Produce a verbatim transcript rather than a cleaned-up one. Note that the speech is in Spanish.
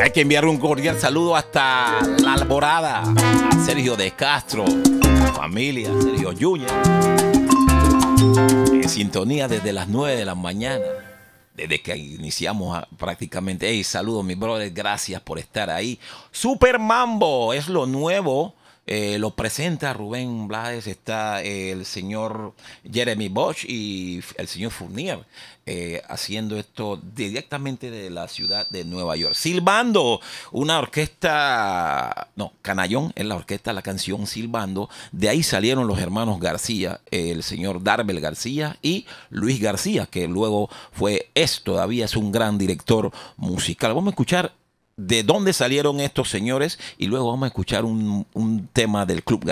Hay que enviar un cordial saludo hasta La Alborada a Sergio de Castro, familia, Sergio Junior, en sintonía desde las nueve de la mañana, desde que iniciamos a, prácticamente. Hey, saludos, mis brothers, gracias por estar ahí. Super Mambo es lo nuevo. Eh, lo presenta Rubén Blades, está eh, el señor Jeremy Bosch y el señor Fournier eh, haciendo esto directamente de la ciudad de Nueva York. Silbando, una orquesta, no, Canallón es la orquesta, la canción Silbando. De ahí salieron los hermanos García, eh, el señor Darbel García y Luis García, que luego fue, es todavía es un gran director musical. Vamos a escuchar de dónde salieron estos señores y luego vamos a escuchar un, un tema del Club García.